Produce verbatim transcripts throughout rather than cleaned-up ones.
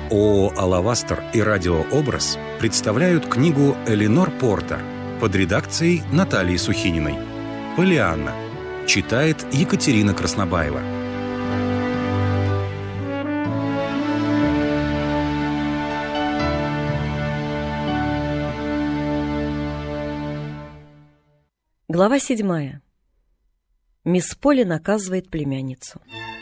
ООО «Алавастер» и «Радиообраз» представляют книгу Эленор Портер под редакцией Натальи Сухининой. «Полианна». Читает Екатерина Краснобаева. Глава седьмая. Мисс Полли наказывает племянницу.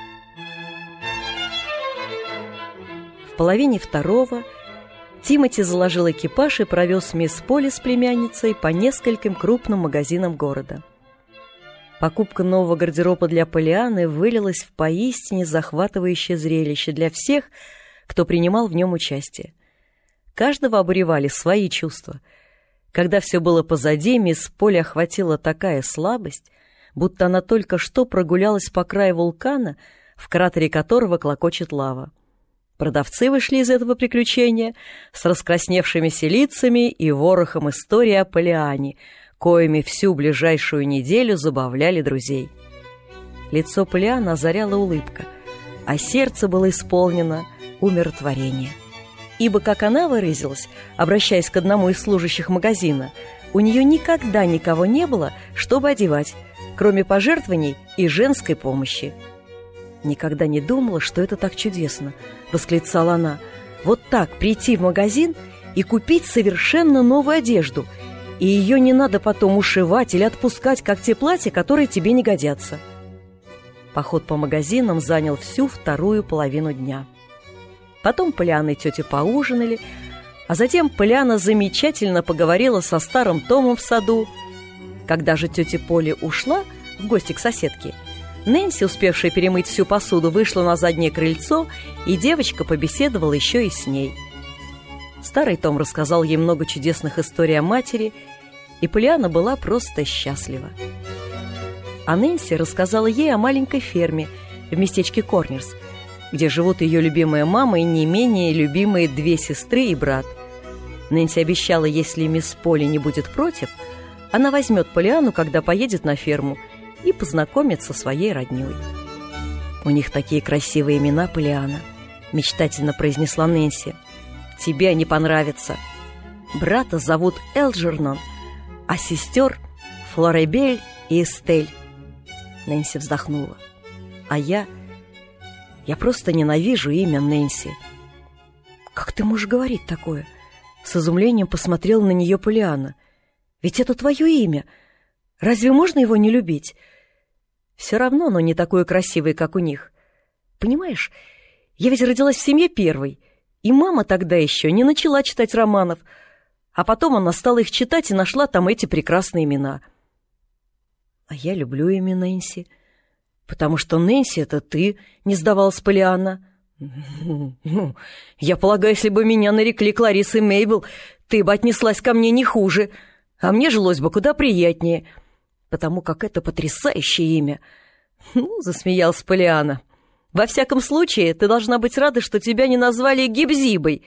В половине второго Тимоти заложил экипаж и провез мисс Полли с племянницей по нескольким крупным магазинам города. Покупка нового гардероба для Полианны вылилась в поистине захватывающее зрелище для всех, кто принимал в нем участие. Каждого обуревали свои чувства. Когда все было позади, мисс Полли охватила такая слабость, будто она только что прогулялась по краю вулкана, в кратере которого клокочет лава. Продавцы вышли из этого приключения с раскрасневшимися лицами и ворохом истории о Полианне, коими всю ближайшую неделю забавляли друзей. Лицо Полианны озаряла улыбка, а сердце было исполнено умиротворения. Ибо, как она выразилась, обращаясь к одному из служащих магазина, у нее никогда никого не было, чтобы одевать, кроме пожертвований и женской помощи. «Никогда не думала, что это так чудесно», — восклицала она. «Вот так прийти в магазин и купить совершенно новую одежду, и ее не надо потом ушивать или отпускать, как те платья, которые тебе не годятся». Поход по магазинам занял всю вторую половину дня. Потом Полианна и тетя поужинали, а затем Полианна замечательно поговорила со старым Томом в саду. Когда же тетя Полли ушла в гости к соседке, Нэнси, успевшая перемыть всю посуду, вышла на заднее крыльцо, и девочка побеседовала еще и с ней. Старый Том рассказал ей много чудесных историй о матери, и Полианна была просто счастлива. А Нэнси рассказала ей о маленькой ферме в местечке Корнерс, где живут ее любимая мама и не менее любимые две сестры и брат. Нэнси обещала, если мисс Полли не будет против, она возьмет Полианну, когда поедет на ферму, и познакомит со своей роднёй. «У них такие красивые имена, Полианна», — мечтательно произнесла Нэнси. «Тебе они понравятся. Брата зовут Элджернон, а сестер — Флорибель и Эстель». Нэнси вздохнула. «А я... я просто ненавижу имя Нэнси». «Как ты можешь говорить такое?» С изумлением посмотрела на нее Полианна. «Ведь это твое имя. Разве можно его не любить?» «Все равно оно не такое красивое, как у них. Понимаешь, я ведь родилась в семье первой, и мама тогда еще не начала читать романов, а потом она стала их читать и нашла там эти прекрасные имена». «А я люблю имя Нэнси, потому что Нэнси — это ты», — не сдавалась Полианна. «Ну, я полагаю, если бы меня нарекли Клариссой Мейбл, ты бы отнеслась ко мне не хуже, а мне жилось бы куда приятнее, потому как это потрясающее имя». «Ну, — засмеялась Полианна, — во всяком случае, ты должна быть рада, что тебя не назвали Гибзибой».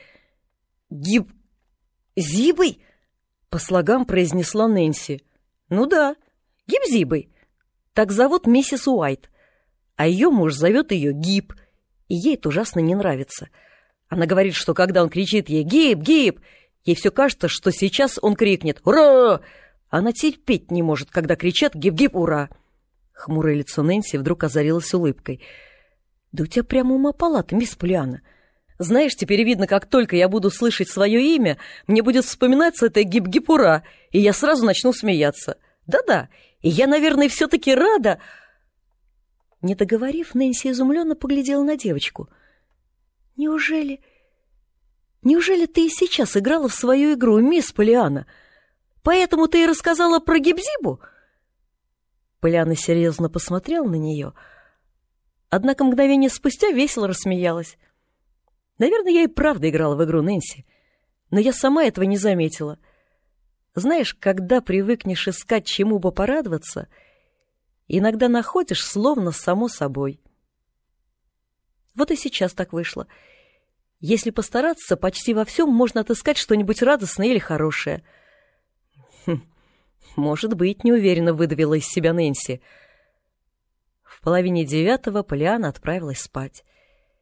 «Гиб-Зибой?» — по слогам произнесла Нэнси. «Ну да, Гибзибой. Так зовут миссис Уайт, а ее муж зовет ее Гиб, и ей это ужасно не нравится. Она говорит, что когда он кричит ей «Гиб! Гиб!», ей все кажется, что сейчас он крикнет «Ура!». Она терпеть не может, когда кричат «Гиб-гиб! Ура!». Хмурое лицо Нэнси вдруг озарилось улыбкой. «Да у тебя прямо ума палата, мисс Полианна. Знаешь, теперь видно, как только я буду слышать свое имя, мне будет вспоминаться это «Гиб-гиб! Ура!», и я сразу начну смеяться. Да-да, и я, наверное, все-таки рада...» Не договорив, Нэнси изумленно поглядела на девочку. «Неужели... неужели ты и сейчас играла в свою игру, мисс Полианна? Поэтому ты и рассказала про Гибзибу?» Полианна серьезно посмотрела на нее, однако мгновение спустя весело рассмеялась. «Наверное, я и правда играла в игру, Нэнси, но я сама этого не заметила. Знаешь, когда привыкнешь искать чему бы порадоваться, иногда находишь словно само собой. Вот и сейчас так вышло. Если постараться, почти во всем можно отыскать что-нибудь радостное или хорошее». «Хм, может быть, — неуверенно выдавила из себя Нэнси. В половине девятого Полианна отправилась спать.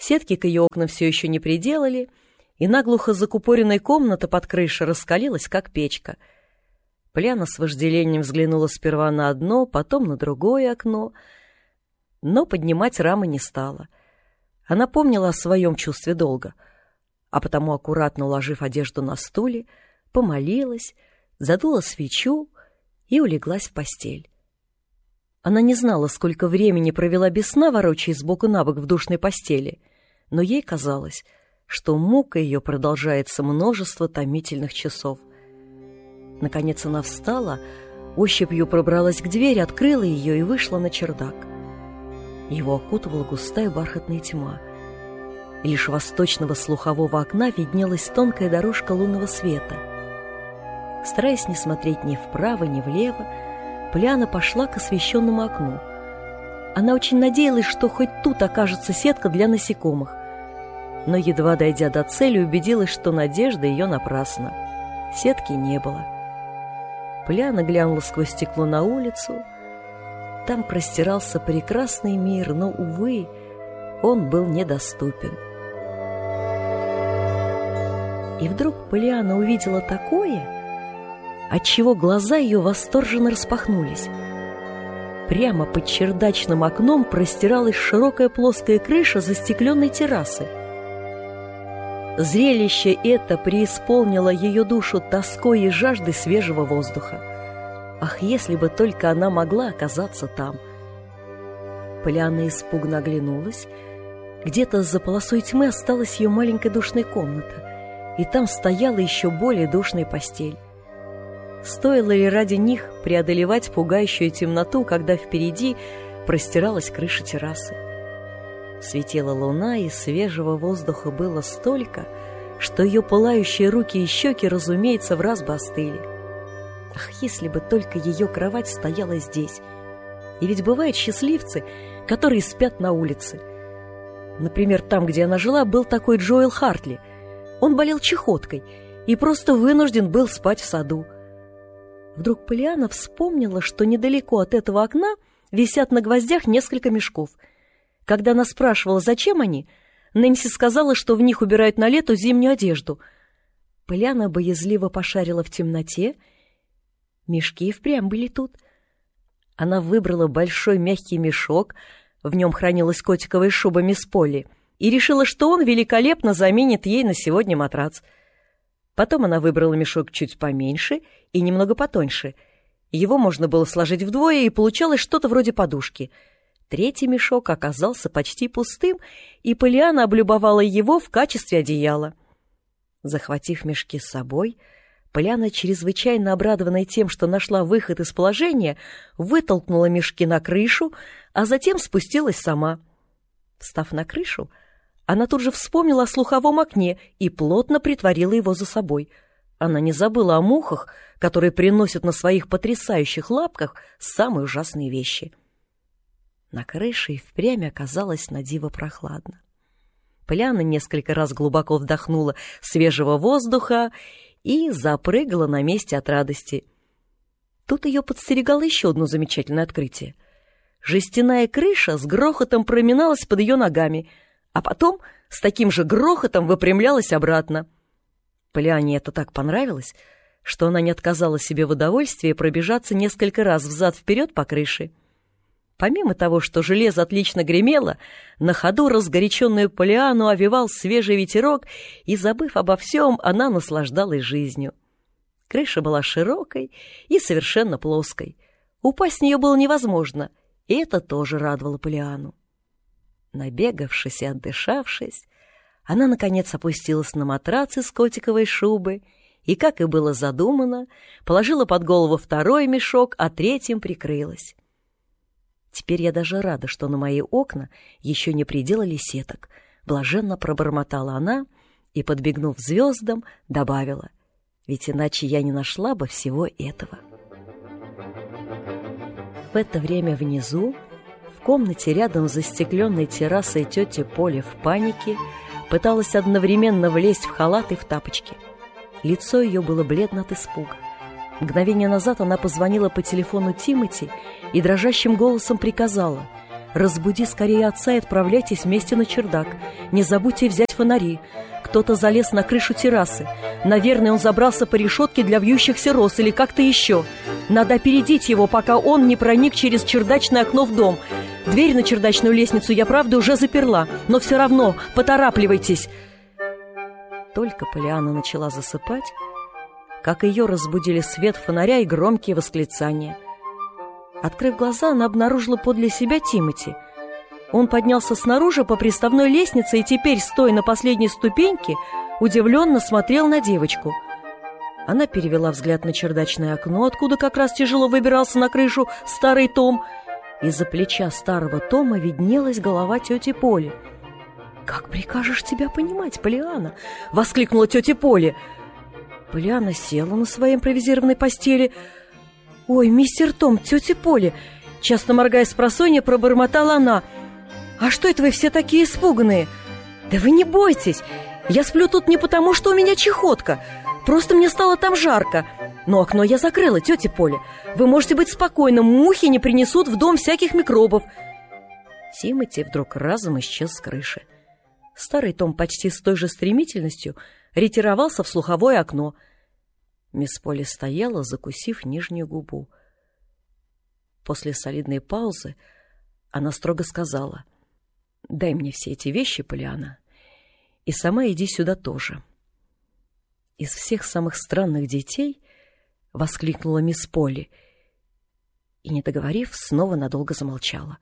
Сетки к ее окнам все еще не приделали, и наглухо закупоренная комната под крышей раскалилась, как печка. Полианна с вожделением взглянула сперва на одно, потом на другое окно, но поднимать рамы не стала. Она помнила о своем чувстве долга, а потому, аккуратно уложив одежду на стуле, помолилась, задула свечу и улеглась в постель. Она не знала, сколько времени провела без сна, ворочаясь сбоку на бок в душной постели, но ей казалось, что мука ее продолжается множество томительных часов. Наконец она встала, ощупью пробралась к двери, открыла ее и вышла на чердак. Его окутывала густая бархатная тьма. Лишь у восточного слухового окна виднелась тонкая дорожка лунного света. Стараясь не смотреть ни вправо, ни влево, Полианна пошла к освещенному окну. Она очень надеялась, что хоть тут окажется сетка для насекомых, но, едва дойдя до цели, убедилась, что надежда ее напрасна. Сетки не было. Полианна глянула сквозь стекло на улицу. Там простирался прекрасный мир, но, увы, он был недоступен. И вдруг Полианна увидела такое, отчего глаза ее восторженно распахнулись. Прямо под чердачным окном простиралась широкая плоская крыша застекленной террасы. Зрелище это преисполнило ее душу тоской и жаждой свежего воздуха. Ах, если бы только она могла оказаться там! Полианна испуганно оглянулась. Где-то за полосой тьмы осталась ее маленькая душная комната, и там стояла еще более душная постель. Стоило ли ради них преодолевать пугающую темноту, когда впереди простиралась крыша террасы? Светила луна, и свежего воздуха было столько, что ее пылающие руки и щеки, разумеется, враз бы остыли. Ах, если бы только ее кровать стояла здесь! И ведь бывают счастливцы, которые спят на улице. Например, там, где она жила, был такой Джоэл Хартли. Он болел чахоткой и просто вынужден был спать в саду. Вдруг Полианна вспомнила, что недалеко от этого окна висят на гвоздях несколько мешков. Когда она спрашивала, зачем они, Нэнси сказала, что в них убирают на лето зимнюю одежду. Полианна боязливо пошарила в темноте. Мешки впрямь были тут. Она выбрала большой мягкий мешок, в нем хранилась котиковая шуба мисс Полли, и решила, что он великолепно заменит ей на сегодня матрац. Потом она выбрала мешок чуть поменьше и немного потоньше. Его можно было сложить вдвое, и получалось что-то вроде подушки. Третий мешок оказался почти пустым, и Полианна облюбовала его в качестве одеяла. Захватив мешки с собой, Полианна, чрезвычайно обрадованная тем, что нашла выход из положения, вытолкнула мешки на крышу, а затем спустилась сама. Встав на крышу, она тут же вспомнила о слуховом окне и плотно притворила его за собой. Она не забыла о мухах, которые приносят на своих потрясающих лапках самые ужасные вещи. На крыше и впрямь оказалось надиво прохладно. Полианна несколько раз глубоко вдохнула свежего воздуха и запрыгала на месте от радости. Тут ее подстерегало еще одно замечательное открытие. Жестяная крыша с грохотом проминалась под ее ногами, а потом с таким же грохотом выпрямлялась обратно. Полианне это так понравилось, что она не отказала себе в удовольствии пробежаться несколько раз взад-вперед по крыше. Помимо того, что железо отлично гремело, на ходу разгоряченную Полианну овевал свежий ветерок, и, забыв обо всем, она наслаждалась жизнью. Крыша была широкой и совершенно плоской. Упасть с нее было невозможно, и это тоже радовало Полианну. Набегавшись и отдышавшись, она, наконец, опустилась на матрац из котиковой шубы и, как и было задумано, положила под голову второй мешок, а третьим прикрылась. «Теперь я даже рада, что на мои окна еще не приделали сеток», — блаженно пробормотала она и, подбегнув звездам, добавила: «Ведь иначе я не нашла бы всего этого». В это время внизу, в комнате рядом с застекленной террасой, тетя Поля в панике пыталась одновременно влезть в халат и в тапочки. Лицо ее было бледно от испуга. Мгновение назад она позвонила по телефону Тимоти и дрожащим голосом приказала: Разбуди скорее отца и отправляйтесь вместе на чердак. Не забудьте взять фонари. Кто-то залез на крышу террасы. Наверное, он забрался по решетке для вьющихся роз или как-то еще. Надо опередить его, пока он не проник через чердачное окно в дом. Дверь на чердачную лестницу я, правда, уже заперла, но все равно поторапливайтесь». Только Полианна начала засыпать, как ее разбудили свет фонаря и громкие восклицания. Открыв глаза, она обнаружила подле себя Тимоти. Он поднялся снаружи по приставной лестнице и теперь, стоя на последней ступеньке, удивленно смотрел на девочку. Она перевела взгляд на чердачное окно, откуда как раз тяжело выбирался на крышу старый Том. Из-за плеча старого Тома виднелась голова тети Поли. «Как прикажешь тебя понимать, Полианна?» — воскликнула тетя Поли. Полианна села на своей импровизированной постели. «Ой, мистер Том, тетя Поли!» — часто моргая спросонья, пробормотала она. «А что это вы все такие испуганные?» «Да вы не бойтесь! Я сплю тут не потому, что у меня чехотка. Просто мне стало там жарко. Но окно я закрыла, тетя Поли. Вы можете быть спокойны, мухи не принесут в дом всяких микробов». Тимоти вдруг разом исчез с крыши. Старый Том почти с той же стремительностью ретировался в слуховое окно. Мисс Поли стояла, закусив нижнюю губу. После солидной паузы она строго сказала: «Дай мне все эти вещи, Полианна, и сама иди сюда тоже». «Из всех самых странных детей», — воскликнула мисс Поли, и, не договорив, снова надолго замолчала.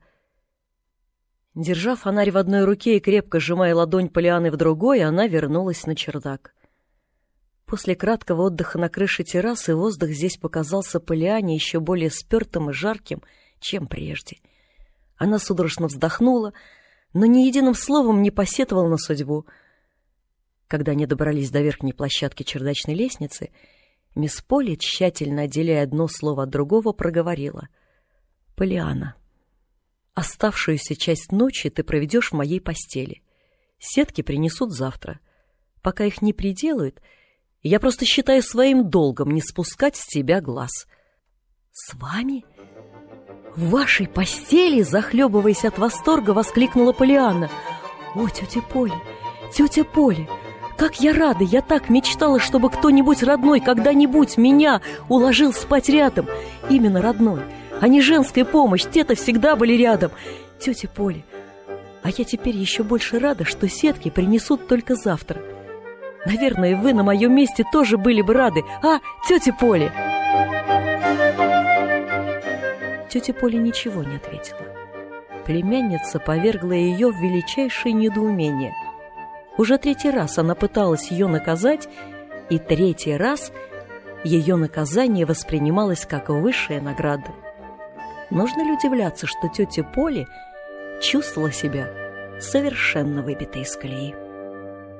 Держа фонарь в одной руке и крепко сжимая ладонь Полианны в другой, она вернулась на чердак. После краткого отдыха на крыше террасы воздух здесь показался Полианне еще более спертым и жарким, чем прежде. Она судорожно вздохнула, но ни единым словом не посетовала на судьбу. Когда они добрались до верхней площадки чердачной лестницы, мисс Поли, тщательно отделяя одно слово от другого, проговорила: «Полианна, оставшуюся часть ночи ты проведешь в моей постели. Сетки принесут завтра. Пока их не приделают, я просто считаю своим долгом не спускать с тебя глаз». «С вами? В вашей постели?» — захлебываясь от восторга, воскликнула Полианна. «О, тетя Поли, тетя Поли, как я рада! Я так мечтала, чтобы кто-нибудь родной когда-нибудь меня уложил спать рядом. Именно родной, а не женская помощь. Те-то всегда были рядом. Тетя Поли, а я теперь еще больше рада, что сетки принесут только завтра. Наверное, вы на моем месте тоже были бы рады, а, тетя Поли?» Тетя Поли ничего не ответила. Племянница повергла ее в величайшее недоумение. Уже третий раз она пыталась ее наказать, и третий раз ее наказание воспринималось как высшая награда. Нужно ли удивляться, что тетя Поли чувствовала себя совершенно выбитой из колеи?